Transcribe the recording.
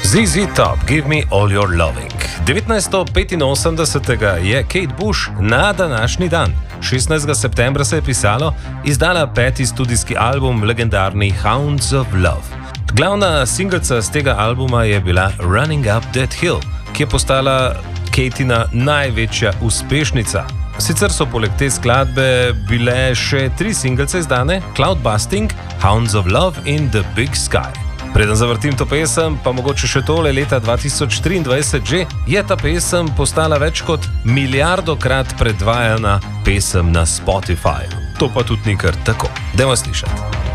ZZ Top, Give Me All Your Loving. 1985 je Kate Bush na današnji dan, 16. septembra se je pisalo, izdala peti studijski album legendarni Hounds of Love. Glavna singlica z tega albuma je bila Running Up That Hill, ki je postala Katina največja uspešnica. Sicer so poleg te skladbe bile še 3 singlice izdane: Cloudbusting, Hounds of Love in The Big Sky. Preden zavrtim to pesem, pa mogoče še tole, leta 2023 že je ta pesem postala več kot milijardokrat predvajana pesem na Spotify. To pa tudi ni kar tako. Dajmo slišati.